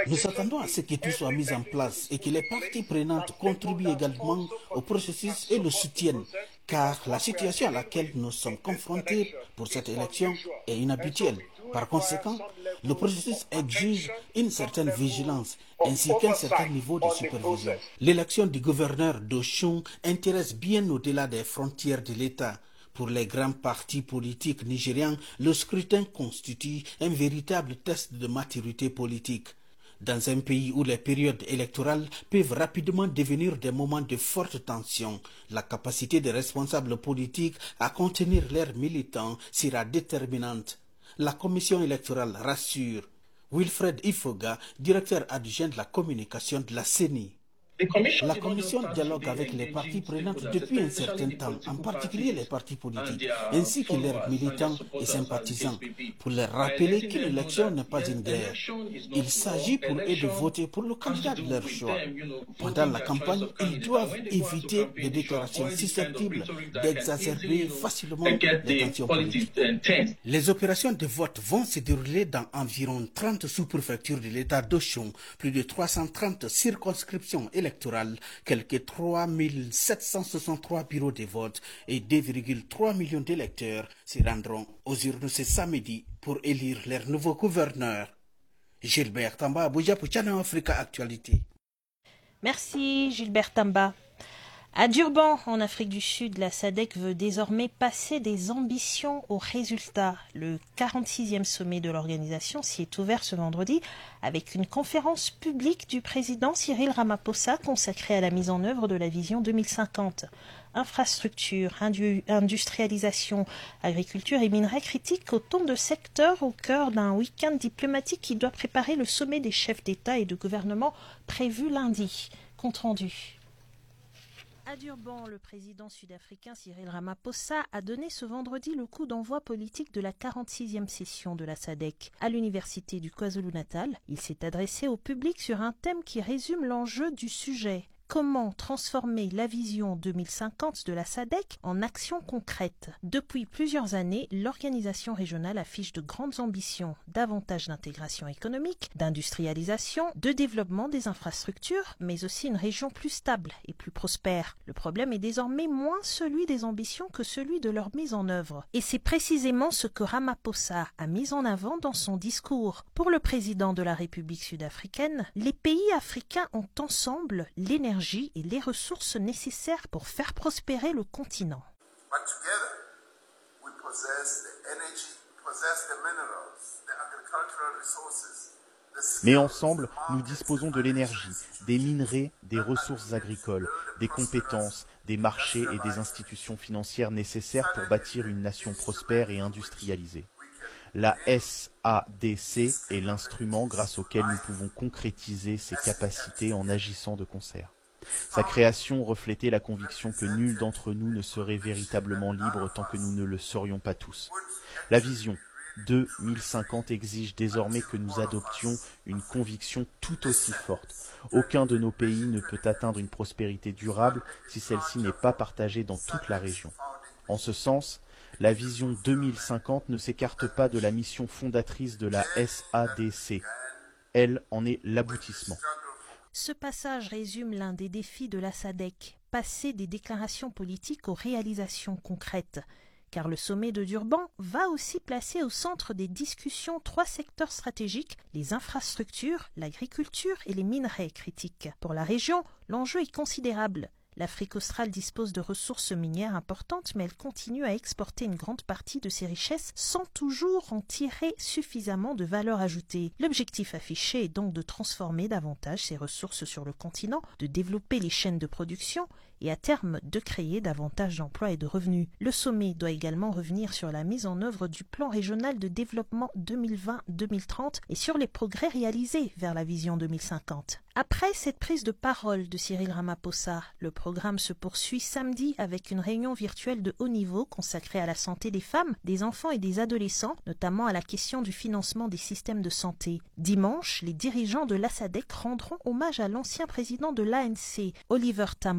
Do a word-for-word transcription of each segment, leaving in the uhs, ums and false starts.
Nous attendons à ce que tout soit mis en place et que les parties prenantes contribuent également au processus et le soutiennent, car la situation à laquelle nous sommes confrontés pour cette élection est inhabituelle. Par conséquent, le processus exige une certaine vigilance ainsi qu'un certain niveau de supervision. L'élection du gouverneur d'Oshun intéresse bien au-delà des frontières de l'État. Pour les grands partis politiques nigérians, le scrutin constitue un véritable test de maturité politique. Dans un pays où les périodes électorales peuvent rapidement devenir des moments de forte tension, la capacité des responsables politiques à contenir leurs militants sera déterminante. La commission électorale rassure. Wilfred Ifoga, directeur adjoint de la communication de la C E N I. La Commission dialogue avec les parties prenantes depuis un certain temps, en particulier les partis politiques, ainsi que leurs militants et sympathisants, pour leur rappeler qu'une élection n'est pas une guerre. Il s'agit pour eux de voter pour le candidat de leur choix. Pendant la campagne, ils doivent éviter des déclarations susceptibles d'exacerber facilement les tensions politiques. Les opérations de vote vont se dérouler dans environ trente sous-préfectures de l'État d'Oshun, plus de trois cent trente circonscriptions électorales, quelques trois mille sept cent soixante-trois bureaux de vote et deux virgule trois millions d'électeurs se rendront aux urnes ce samedi pour élire leur nouveau gouverneur. Gilbert Tamba, Abuja pour Channel Africa Actualité. Merci Gilbert Tamba. À Durban, en Afrique du Sud, la S A D C veut désormais passer des ambitions aux résultats. Le quarante-sixième sommet de l'organisation s'y est ouvert ce vendredi avec une conférence publique du président Cyril Ramaphosa consacrée à la mise en œuvre de la vision deux mille cinquante. Infrastructure, indu- industrialisation, agriculture et minerais critiques, autant de secteurs au cœur d'un week-end diplomatique qui doit préparer le sommet des chefs d'État et de gouvernement prévu lundi. Compte rendu. À Durban, le président sud-africain Cyril Ramaphosa a donné ce vendredi le coup d'envoi politique de la quarante-sixième session de la S A D C. À l'université du KwaZulu-Natal, il s'est adressé au public sur un thème qui résume l'enjeu du sujet. Comment transformer la vision deux mille cinquante de la S A D C en actions concrètes? Depuis plusieurs années, l'organisation régionale affiche de grandes ambitions, davantage d'intégration économique, d'industrialisation, de développement des infrastructures, mais aussi une région plus stable et plus prospère. Le problème est désormais moins celui des ambitions que celui de leur mise en œuvre. Et c'est précisément ce que Ramaphosa a mis en avant dans son discours. Pour le président de la République sud-africaine, les pays africains ont ensemble l'énergie et les ressources nécessaires pour faire prospérer le continent. Mais ensemble, nous disposons de l'énergie, des minerais, des ressources agricoles, des compétences, des marchés et des institutions financières nécessaires pour bâtir une nation prospère et industrialisée. La S A D C est l'instrument grâce auquel nous pouvons concrétiser ces capacités en agissant de concert. Sa création reflétait la conviction que nul d'entre nous ne serait véritablement libre tant que nous ne le serions pas tous. La vision deux mille cinquante exige désormais que nous adoptions une conviction tout aussi forte. Aucun de nos pays ne peut atteindre une prospérité durable si celle-ci n'est pas partagée dans toute la région. En ce sens, la vision deux mille cinquante ne s'écarte pas de la mission fondatrice de la S A D C. Elle en est l'aboutissement. Ce passage résume l'un des défis de la S A D C, passer des déclarations politiques aux réalisations concrètes. Car le sommet de Durban va aussi placer au centre des discussions trois secteurs stratégiques, les infrastructures, l'agriculture et les minerais critiques. Pour la région, l'enjeu est considérable. L'Afrique australe dispose de ressources minières importantes, mais elle continue à exporter une grande partie de ses richesses sans toujours en tirer suffisamment de valeur ajoutée. L'objectif affiché est donc de transformer davantage ces ressources sur le continent, de développer les chaînes de production et à terme de créer davantage d'emplois et de revenus. Le sommet doit également revenir sur la mise en œuvre du plan régional de développement deux mille vingt à deux mille trente et sur les progrès réalisés vers la vision deux mille cinquante. Après cette prise de parole de Cyril Ramaphosa, le programme se poursuit samedi avec une réunion virtuelle de haut niveau consacrée à la santé des femmes, des enfants et des adolescents, notamment à la question du financement des systèmes de santé. Dimanche, les dirigeants de l'A S A D C rendront hommage à l'ancien président de l'A N C, Oliver Tambo.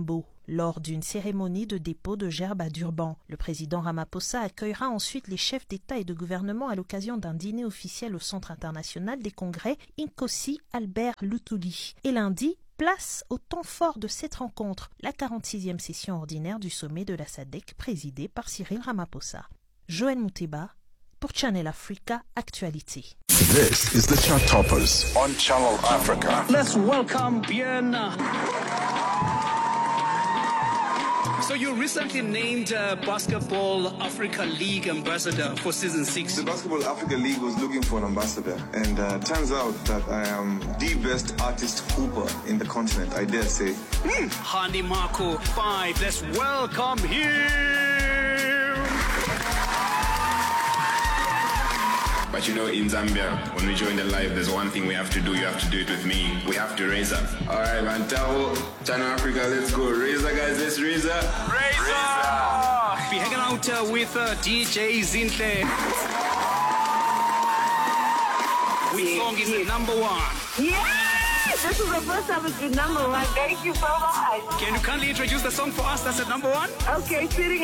lors d'une cérémonie de dépôt de gerbes à Durban. Le président Ramaphosa accueillera ensuite les chefs d'État et de gouvernement à l'occasion d'un dîner officiel au Centre international des congrès Inkosi Albert Luthuli. Et lundi, place au temps fort de cette rencontre, la quarante-sixième session ordinaire du sommet de la S A D C présidée par Cyril Ramaphosa. Joël Mouteba pour Channel Africa Actualité. This is the Chart Toppers on Channel Africa. Let's welcome Bien. So you recently named uh, Basketball Africa League ambassador for season six. The Basketball Africa League was looking for an ambassador, and uh, turns out that I am the best artist hooper in the continent, I dare say. Mm. Hani Marco five. Let's welcome him. But you know, in Zambia, when we join the live, there's one thing we have to do. You have to do it with me. We have to raise up. All right, man. Tao, Channel Africa, let's go. Raise up, guys. Let's raise up. Raise up. Be hanging out uh, with uh, D J Zinhle. Which yes, song is yes. the number one? Yes! This is the first time it's been number one. Thank you so much. Can you kindly introduce the song for us that's at number one? Okay, sitting